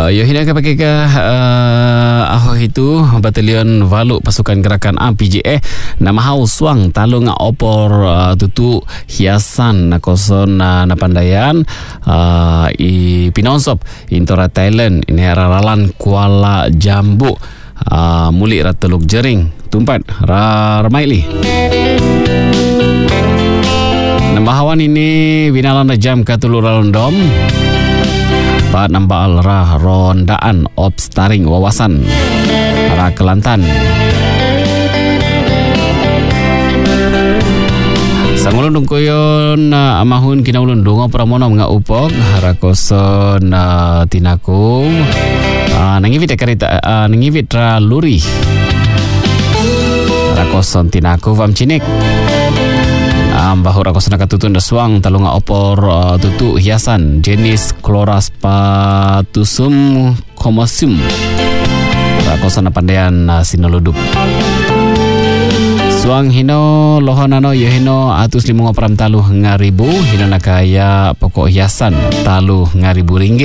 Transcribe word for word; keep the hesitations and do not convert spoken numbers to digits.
Yo hina ka pakai ke uh, ahoh itu batalion Valuk pasukan gerakan A P J A nama hau suang talung opor uh, tutu hiasan na koson na napandayan uh, i pinonsop intora Thailand ini raralan Kuala Jambu uh, mulik ra teluk jering tumpat ra remaili. Nambahawan ini binalan jam katulur rondom Pak nambal rah rondaan obstaring wawasan arah Kelantan. Sangulun dungkoyon uh, amahun kinaulun dungo pramono mga upog harakoson uh, tinaku uh, nangivit karita uh, nangivit ra luri harakoson tinaku vam cinik. Bahura kosna katutun daswang talunga opor uh, tutu hiasan jenis Chloraspatusum comosum kosna pandayan uh, sinolodup suang hino lohonano yohino atus limungo pram taluh ngaribu hino nakaya pokok hiasan taluh ngaribu ringgit.